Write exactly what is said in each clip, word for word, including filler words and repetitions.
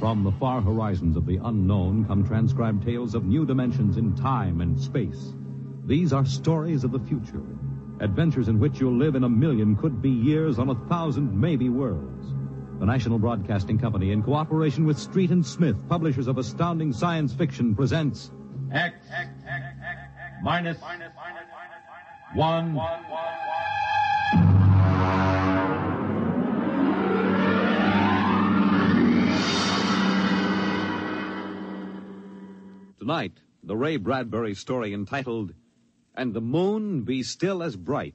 From the far horizons of the unknown come transcribed tales of new dimensions in time and space. These are stories of the future, adventures in which you'll live in a million could-be years on a thousand maybe worlds. The National Broadcasting Company, in cooperation with Street and Smith, publishers of astounding science fiction, presents X, minus, one. Tonight, the Ray Bradbury story entitled, And the Moon Be Still as Bright.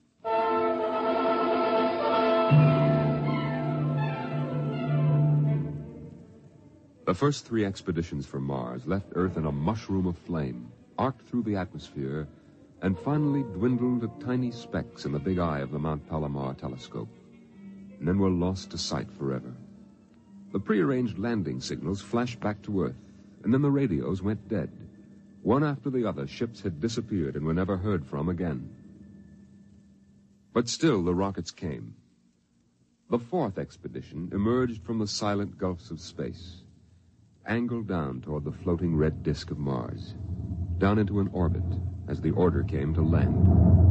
The first three expeditions for Mars left Earth in a mushroom of flame, arced through the atmosphere, and finally dwindled to tiny specks in the big eye of the Mount Palomar telescope, and then were lost to sight forever. The prearranged landing signals flashed back to Earth, and then the radios went dead. One after the other, ships had disappeared and were never heard from again. But still the rockets came. The fourth expedition emerged from the silent gulfs of space, angled down toward the floating red disk of Mars, down into an orbit as the order came to land.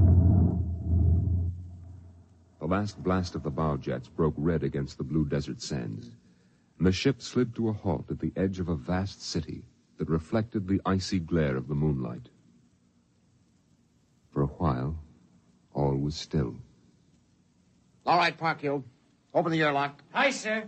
The last blast of the bow jets broke red against the blue desert sands, and the ship slid to a halt at the edge of a vast city that reflected the icy glare of the moonlight. For a while, all was still. All right, Parkhill. Open the airlock. Aye, sir.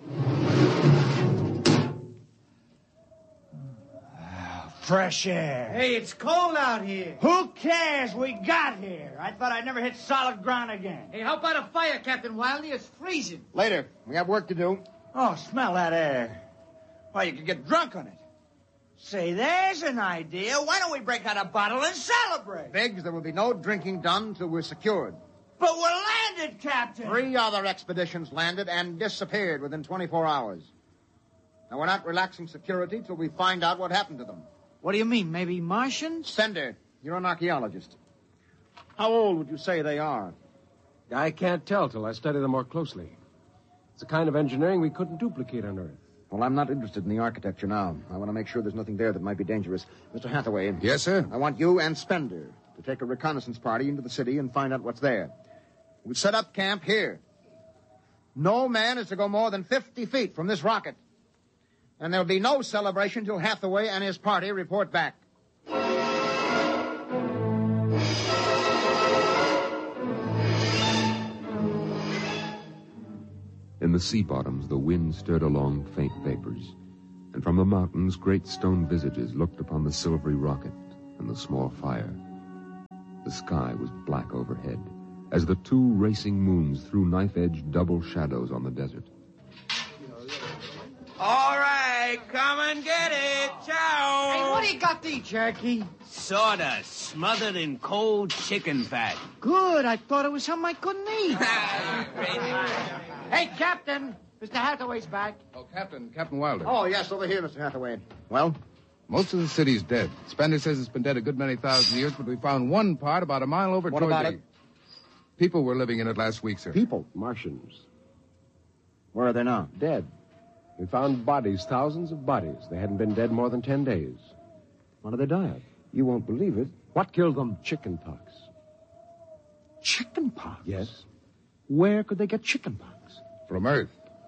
Fresh air. Hey, it's cold out here. Who cares? We got here. I thought I'd never hit solid ground again. Hey, how about a fire, Captain Wiley? It's freezing. Later. We have work to do. Oh, smell that air. Why, you could get drunk on it. Say, there's an idea. Why don't we break out a bottle and celebrate? Biggs, there will be no drinking done till we're secured. But we're landed, Captain. Three other expeditions landed and disappeared within twenty-four hours. Now, we're not relaxing security till we find out what happened to them. What do you mean, maybe Martians? Sender, you're an archaeologist. How old would you say they are? I can't tell till I study them more closely. It's a kind of engineering we couldn't duplicate on Earth. Well, I'm not interested in the architecture now. I want to make sure there's nothing there that might be dangerous. Mister Hathaway. Yes, sir? I want you and Spender to take a reconnaissance party into the city and find out what's there. We'll set up camp here. No man is to go more than fifty feet from this rocket. And there'll be no celebration till Hathaway and his party report back. In the sea bottoms, the wind stirred along faint vapors, and from the mountains, great stone visages looked upon the silvery rocket and the small fire. The sky was black overhead, as the two racing moons threw knife-edged double shadows on the desert. All right, come and get it. Ciao. Hey, what do you got to eat, Jerky? Sawdust smothered in cold chicken fat. Good. I thought it was something I couldn't eat. Hey, Captain. Mister Hathaway's back. Oh, Captain, Captain Wilder. Oh, yes, over here, Mister Hathaway. Well? Most of the city's dead. Spender says it's been dead a good many thousand years, but we found one part about a mile over What toward about the... it? People were living in it last week, sir. People? Martians. Where are they now? Dead. We found bodies, thousands of bodies. They hadn't been dead more than ten days. What did they die of? You won't believe it. What killed them? Chicken pox. Chicken pox? Yes. Where could they get chicken pox? From Earth.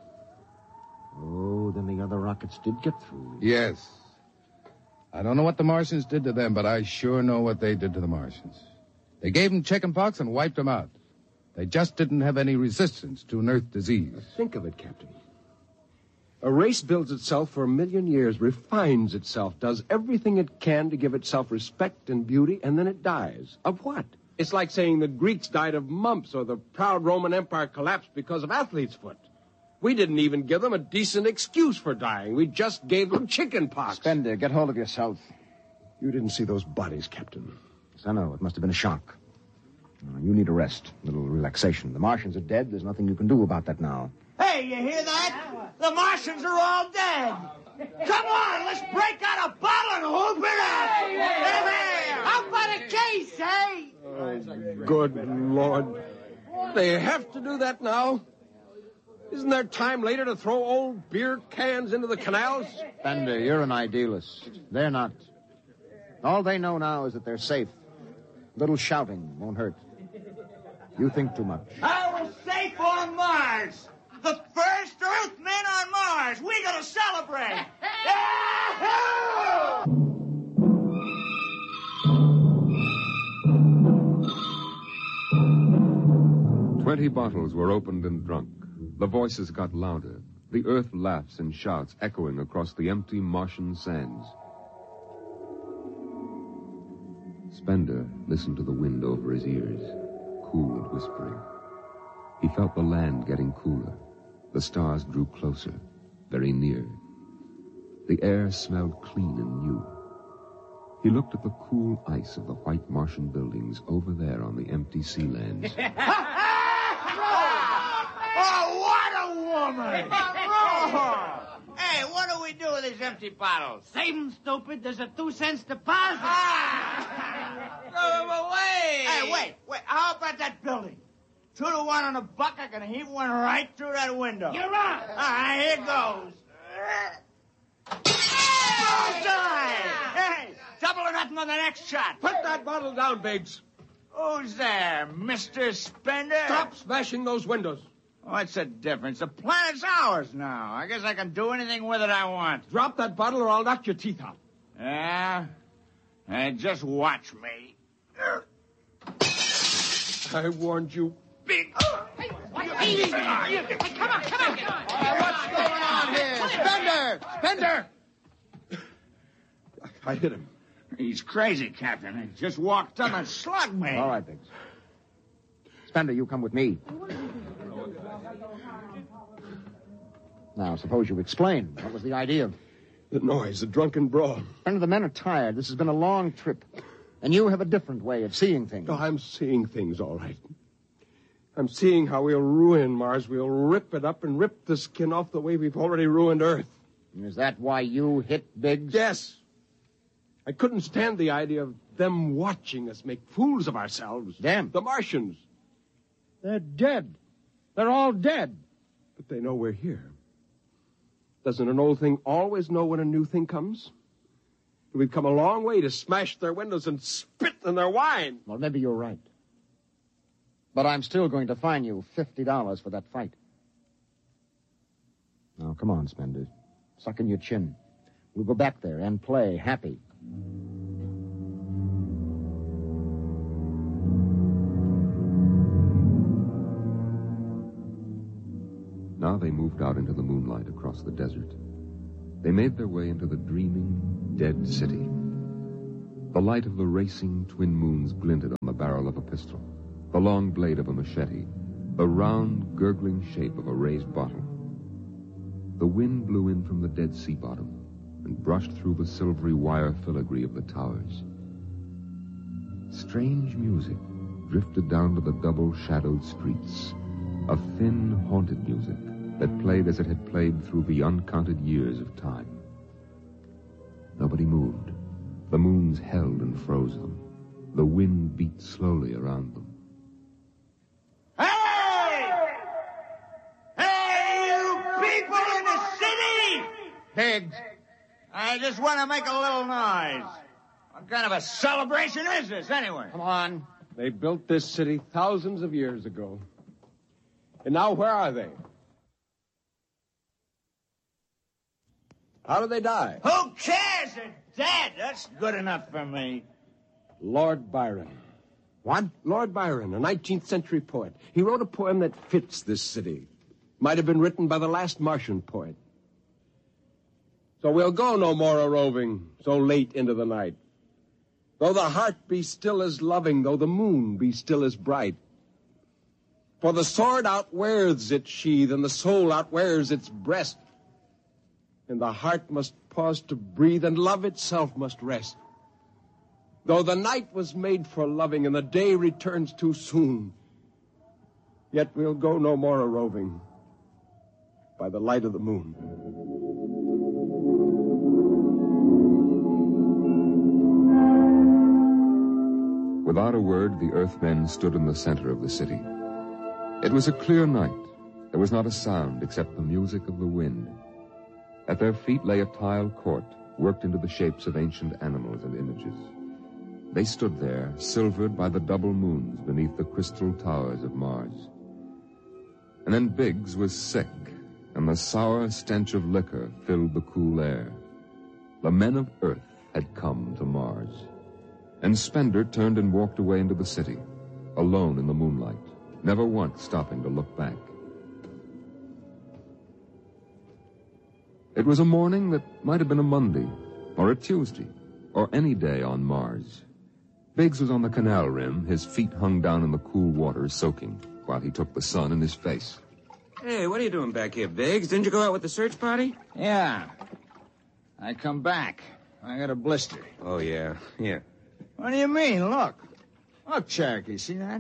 Oh, then the other rockets did get through. Yes. I don't know what the Martians did to them, but I sure know what they did to the Martians. They gave them chicken pox and wiped them out. They just didn't have any resistance to an Earth disease. Think of it, Captain. A race builds itself for a million years, refines itself, does everything it can to give itself respect and beauty, and then it dies. Of what? It's like saying the Greeks died of mumps or the proud Roman Empire collapsed because of athlete's foot. We didn't even give them a decent excuse for dying. We just gave them chicken pox. Spender, get hold of yourself. You didn't see those bodies, Captain. Yes, I know. It must have been a shock. Uh, you need a rest, a little relaxation. The Martians are dead. There's nothing you can do about that now. Hey, you hear that? The Martians are all dead. Come on, let's break out a bottle and whoop it up. Hey, hey, hey. How about a case, eh? Oh, good Lord. They have to do that now? Isn't there time later to throw old beer cans into the canals? Bender, you're an idealist. They're not. All they know now is that they're safe. Little shouting won't hurt. You think too much. I was safe on Mars. The first Earthmen on Mars. We gotta celebrate. Twenty bottles were opened and drunk. The voices got louder. The earth laughs and shouts echoing across the empty Martian sands. Spender listened to the wind over his ears, cool and whispering. He felt the land getting cooler. The stars drew closer, very near. The air smelled clean and new. He looked at the cool ice of the white Martian buildings over there on the empty sea lands. Oh, what a woman! Oh. Hey, what do we do with these empty bottles? Save them, stupid. There's a two cents deposit. Ah! Throw them away! Hey, wait, wait. How about that building? Two to one on a buck, I can heave one right through that window. You're on. All right, here goes. Bullseye! Hey, double or nothing on the next shot. Put that bottle down, Biggs. Who's there, Mister Spender? Stop smashing those windows. What's the difference? The planet's ours now. I guess I can do anything with it I want. Drop that bottle or I'll knock your teeth out. Yeah? Hey, just watch me. I warned you, Big. Hey, hey, come on, come on, come on. What's going on here? Spender! Spender! I hit him. He's crazy, Captain. He just walked up and slugged me. All right, Biggs. Spender, you come with me. Now, suppose you explain. What was the idea? The noise, the drunken brawl. Spender, the men are tired. This has been a long trip. And you have a different way of seeing things. No, I'm seeing things all right. I'm seeing how we'll ruin Mars. We'll rip it up and rip the skin off the way we've already ruined Earth. Is that why you hit Biggs? Yes. I couldn't stand the idea of them watching us make fools of ourselves. Them? The Martians. They're dead. They're all dead. But they know we're here. Doesn't an old thing always know when a new thing comes? We've come a long way to smash their windows and spit in their wine. Well, maybe you're right. But I'm still going to fine you fifty dollars for that fight. Now, come on, Spender. Suck in your chin. We'll go back there and play happy. Now they moved out into the moonlight across the desert. They made their way into the dreaming, dead city. The light of the racing twin moons glinted on the barrel of a pistol, the long blade of a machete, the round, gurgling shape of a raised bottle. The wind blew in from the dead sea bottom and brushed through the silvery wire filigree of the towers. Strange music drifted down to the double-shadowed streets, a thin, haunted music that played as it had played through the uncounted years of time. Nobody moved. The moons held and froze them. The wind beat slowly around them. Hey! Hey, you people in the city! Biggs! I just want to make a little noise. What kind of a celebration is this, anyway? Come on. They built this city thousands of years ago. And now where are they? How did they die? Who cares? They're dead. That's good enough for me. Lord Byron. What? Lord Byron, a nineteenth century poet. He wrote a poem that fits this city. Might have been written by the last Martian poet. So we'll go no more a-roving so late into the night. Though the heart be still as loving, though the moon be still as bright. For the sword outwears its sheath, and the soul outwears its breast. And the heart must pause to breathe, and love itself must rest. Though the night was made for loving, and the day returns too soon, yet we'll go no more a-roving by the light of the moon. Without a word, the Earthmen stood in the center of the city. It was a clear night. There was not a sound except the music of the wind. At their feet lay a tile court, worked into the shapes of ancient animals and images. They stood there, silvered by the double moons beneath the crystal towers of Mars. And then Biggs was sick, and the sour stench of liquor filled the cool air. The men of Earth had come to Mars. And Spender turned and walked away into the city, alone in the moonlight, never once stopping to look back. It was a morning that might have been a Monday, or a Tuesday, or any day on Mars. Biggs was on the canal rim, his feet hung down in the cool water, soaking, while he took the sun in his face. Hey, what are you doing back here, Biggs? Didn't you go out with the search party? Yeah. I come back. I got a blister. Oh, yeah, yeah. What do you mean? Look. Look, Cherokee, see that?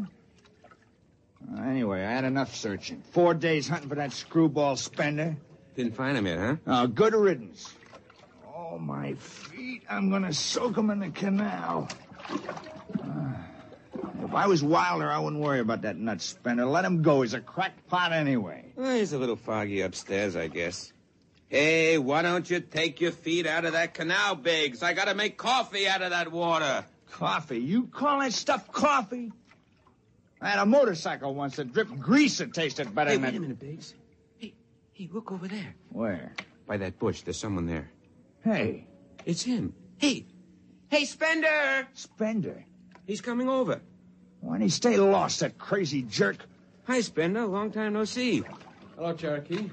Uh, anyway, I had enough searching. Four days hunting for that screwball Spender. Didn't find him yet, huh? Oh, good riddance. Oh, my feet. I'm going to soak them in the canal. Uh, if I was Wilder, I wouldn't worry about that nut Spender. Let him go. He's a crackpot anyway. Well, he's a little foggy upstairs, I guess. Hey, why don't you take your feet out of that canal, Biggs? I gotta make coffee out of that water. Coffee? You call that stuff coffee? I had a motorcycle once that dripped grease that tasted better Hey, than wait that. a minute, Biggs. Hey, hey, look over there. Where? By that bush, there's someone there. Hey. It's him. Hey. Hey, Spender! Spender? He's coming over. Why'd he stay lost, that crazy jerk? Hi, Spender. Long time no see. Hello, Cherokee.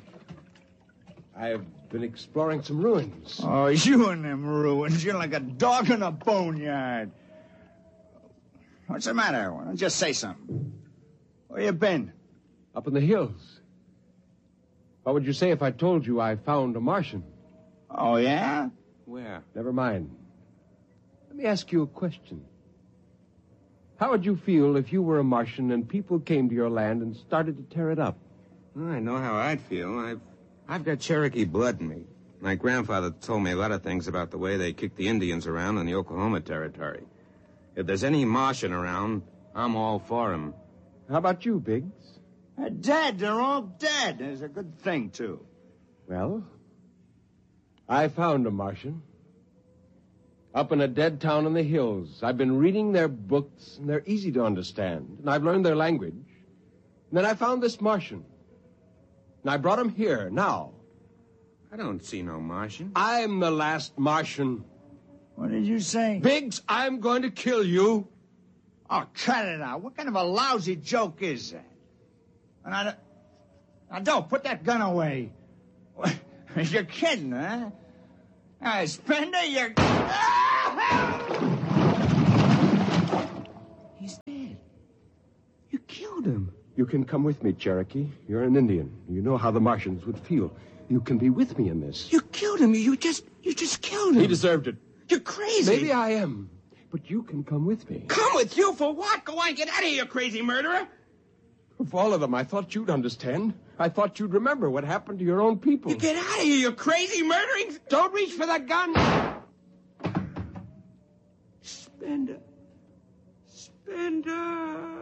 I've been exploring some ruins. Oh, you and them ruins. You're like a dog in a boneyard. What's the matter? Why don't you just say something? Where you been? Up in the hills. What would you say if I told you I found a Martian? Oh, yeah? Where? Never mind. Let me ask you a question. How would you feel if you were a Martian and people came to your land and started to tear it up? Well, I know how I'd feel. I've, I've got Cherokee blood in me. My grandfather told me a lot of things about the way they kicked the Indians around in the Oklahoma Territory. If there's any Martian around, I'm all for him. How about you, Biggs? They're dead. They're all dead. It's a good thing, too. Well, I found a Martian. Up in a dead town in the hills. I've been reading their books, and they're easy to understand. And I've learned their language. And then I found this Martian. And I brought him here, now. I don't see no Martian. I'm the last Martian. What did you say? Biggs, I'm going to kill you. Oh, cut it out. What kind of a lousy joke is that? And I don't... Now, don't put that gun away. You're kidding, huh? Hey, Spender, you're... He's dead. You killed him. You can come with me, Cherokee. You're an Indian. You know how the Martians would feel. You can be with me in this. You killed him. You just, you just killed him. He deserved it. You're crazy. Maybe I am. But you can come with me. Come with you for what? Go on, get out of here, you crazy murderer. Of all of them, I thought you'd understand. I thought you'd remember what happened to your own people. You get out of here, you crazy murdering... Don't reach for the gun! Spender. Spender.